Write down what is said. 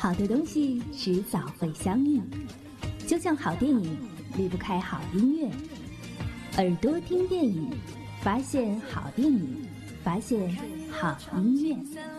好的东西迟早会相遇，就像好电影离不开好音乐。耳朵听电影，发现好电影，发现好音乐。